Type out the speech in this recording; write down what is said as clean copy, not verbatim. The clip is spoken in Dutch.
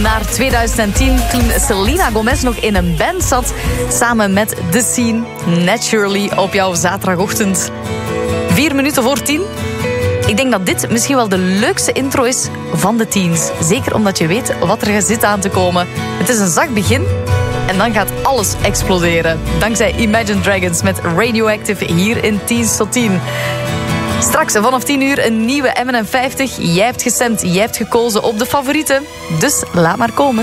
naar 2010... toen Selena Gomez nog in een band zat... samen met The Scene, Naturally, op jouw zaterdagochtend. 4 minuten voor 10. Ik denk dat dit misschien wel de leukste intro is van de teens. Zeker omdat je weet wat er zit aan te komen. Het is een zacht begin en dan gaat alles exploderen. Dankzij Imagine Dragons met Radioactive hier in Teens tot 10. Straks vanaf 10 uur een nieuwe M&M 50. Jij hebt gestemd, jij hebt gekozen op de favorieten. Dus laat maar komen.